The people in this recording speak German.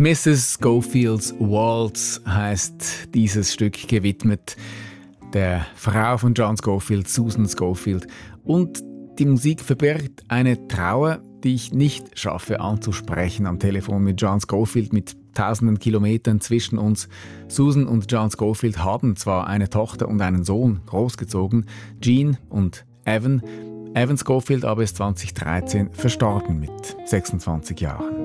Mrs. Schofields Waltz heißt dieses Stück, gewidmet der Frau von John Scofield, Susan Scofield. Und die Musik verbirgt eine Trauer, die ich nicht schaffe anzusprechen am Telefon mit John Scofield, mit tausenden Kilometern zwischen uns. Susan und John Scofield haben zwar eine Tochter und einen Sohn großgezogen, Jean und Evan. Evan Scofield aber ist 2013 verstorben mit 26 Jahren.